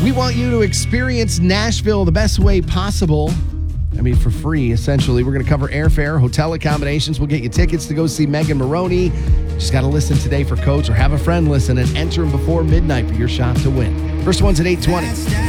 We want you to experience Nashville the best way possible. I mean, for free, essentially. We're going to cover airfare, hotel accommodations. We'll get you tickets to go see Megan Maroney. Just got to listen today for codes or have a friend listen and enter them before midnight for your shot to win. First one's at 8:20.